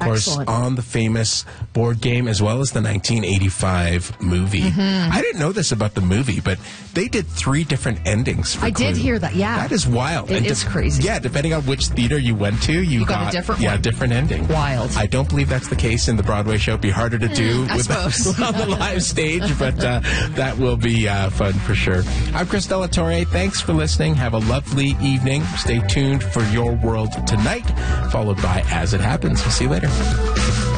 course, Excellent. on the famous board game as well as the 1985 movie. I didn't know this about the movie, but they did 3 different endings for I did Clue. hear that, yeah. That is wild. It is crazy. Yeah, depending on which theater you went to, you got a different yeah, one. different ending. Wild. I don't believe that's the case in the Broadway show. It'd be harder to do I with suppose. on the live stage, but that will be fun for sure. I'm Chris Delatorre. Thanks for listening. Have a lovely evening. Stay tuned for Your World Tonight, followed by As It Happens. We'll see you later.